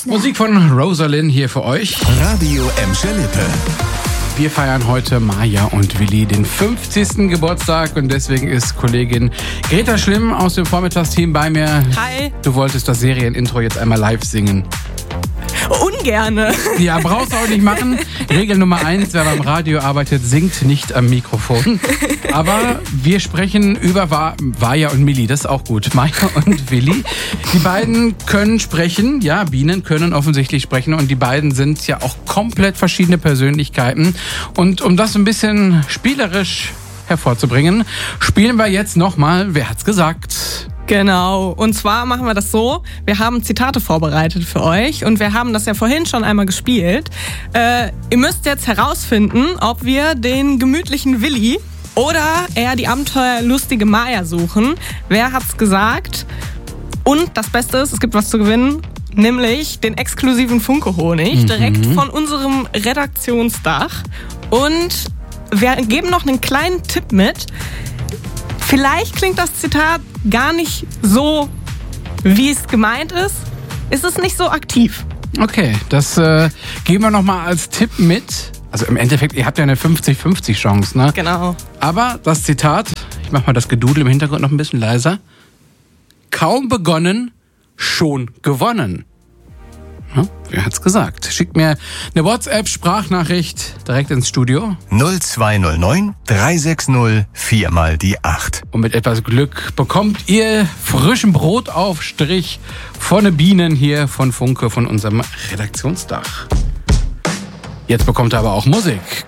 Musik von Rosalind hier für euch. Radio Emscher Lippe. Wir feiern heute Maja und Willi den 50. Geburtstag und deswegen ist Kollegin Greta Schlimm aus dem Vormittagsteam bei mir. Hi. Du wolltest das Serienintro jetzt einmal live singen. Ungerne. Ja, brauchst du auch nicht machen. Regel Nummer 1, wer beim Radio arbeitet, singt nicht am Mikrofon. Aber wir sprechen über Vaja und Milli, das ist auch gut. Maja und Willi. Die beiden können sprechen, ja, Bienen können offensichtlich sprechen und die beiden sind ja auch komplett verschiedene Persönlichkeiten. Und um das ein bisschen spielerisch hervorzubringen, spielen wir jetzt nochmal Wer hat's gesagt? Genau. Und zwar machen wir das so, wir haben Zitate vorbereitet für euch und wir haben das ja vorhin schon einmal gespielt. Ihr müsst jetzt herausfinden, ob wir den gemütlichen Willi oder eher die abenteuerlustige Maja suchen. Wer hat's gesagt? Und das Beste ist, es gibt was zu gewinnen, nämlich den exklusiven Funke-Honig direkt von unserem Redaktionsdach. Und wir geben noch einen kleinen Tipp mit. Vielleicht klingt das Zitat gar nicht so, wie es gemeint ist. Ist es nicht so aktiv? Okay, das geben wir nochmal als Tipp mit. Also im Endeffekt, ihr habt ja eine 50-50 Chance, ne? Genau. Aber das Zitat, ich mach mal das Gedudel im Hintergrund noch ein bisschen leiser. Kaum begonnen, schon gewonnen. Ja, wer hat's gesagt? Schickt mir eine WhatsApp-Sprachnachricht direkt ins Studio. 0209 360 4 mal die 8. Und mit etwas Glück bekommt ihr frischen Brotaufstrich von den Bienen hier von Funke, von unserem Redaktionsdach. Jetzt bekommt ihr aber auch Musik.